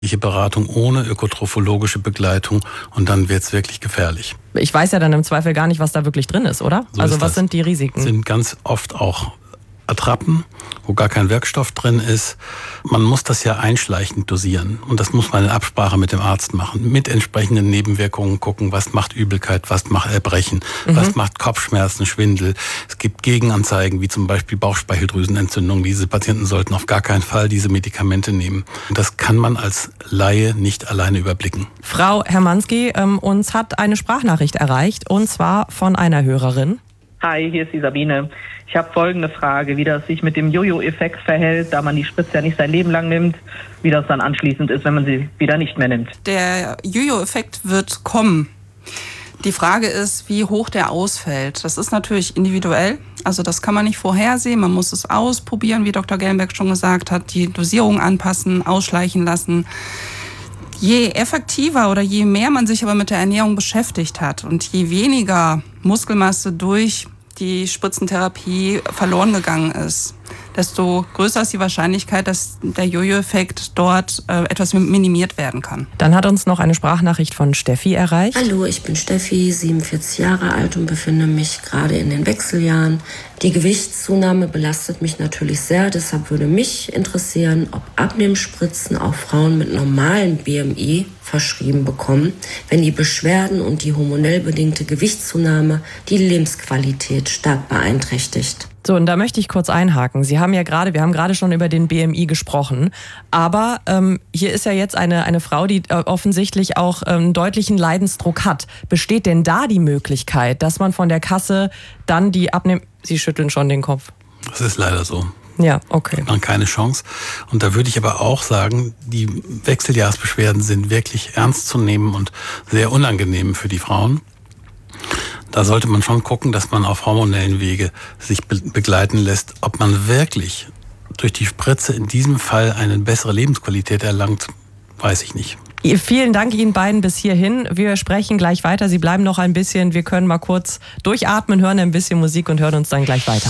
Beratung ohne ökotrophologische Begleitung und dann wird es wirklich gefährlich. Ich weiß ja dann im Zweifel gar nicht, was da wirklich drin ist, oder? So also ist was das. sind die Risiken? Sind ganz oft auch Attrappen, wo gar kein Wirkstoff drin ist. Man muss das ja einschleichend dosieren und das muss man in Absprache mit dem Arzt machen. Mit entsprechenden Nebenwirkungen gucken, was macht Übelkeit, was macht Erbrechen, was macht Kopfschmerzen, Schwindel. Es gibt Gegenanzeigen, wie zum Beispiel Bauchspeicheldrüsenentzündung. Diese Patienten sollten auf gar keinen Fall diese Medikamente nehmen. Und das kann man als Laie nicht alleine überblicken. Frau Hermanski, uns hat eine Sprachnachricht erreicht und zwar von einer Hörerin. Hi, hier ist die Sabine. Ich habe folgende Frage, wie das sich mit dem Jojo-Effekt verhält, da man die Spritze ja nicht sein Leben lang nimmt, wie das dann anschließend ist, wenn man sie wieder nicht mehr nimmt. Der Jojo-Effekt wird kommen. Die Frage ist, wie hoch der ausfällt. Das ist natürlich individuell, also das kann man nicht vorhersehen. Man muss es ausprobieren, wie Dr. Gellenberg schon gesagt hat, die Dosierung anpassen, ausschleichen lassen. Je effektiver oder je mehr man sich aber mit der Ernährung beschäftigt hat und je weniger Muskelmasse durch die Spritzentherapie verloren gegangen ist, desto größer ist die Wahrscheinlichkeit, dass der Jojo-Effekt dort etwas minimiert werden kann. Dann hat uns noch eine Sprachnachricht von Steffi erreicht. Hallo, ich bin Steffi, 47 Jahre alt und befinde mich gerade in den Wechseljahren. Die Gewichtszunahme belastet mich natürlich sehr, deshalb würde mich interessieren, ob Abnehmspritzen auch Frauen mit normalem BMI verschrieben bekommen, wenn die Beschwerden und die hormonell bedingte Gewichtszunahme die Lebensqualität stark beeinträchtigt. So, und da möchte ich kurz einhaken. Wir haben gerade schon über den BMI gesprochen, aber hier ist ja jetzt eine Frau, die offensichtlich auch einen deutlichen Leidensdruck hat. Besteht denn da die Möglichkeit, dass man von der Kasse dann die abnimmt? Sie schütteln schon den Kopf. Das ist leider so. Ja, okay. Hat man keine Chance. Und da würde ich aber auch sagen, die Wechseljahresbeschwerden sind wirklich ernst zu nehmen und sehr unangenehm für die Frauen. Da sollte man schon gucken, dass man auf hormonellen Wege sich begleiten lässt. Ob man wirklich durch die Spritze in diesem Fall eine bessere Lebensqualität erlangt, weiß ich nicht. Vielen Dank Ihnen beiden bis hierhin. Wir sprechen gleich weiter. Sie bleiben noch ein bisschen. Wir können mal kurz durchatmen, hören ein bisschen Musik und hören uns dann gleich weiter.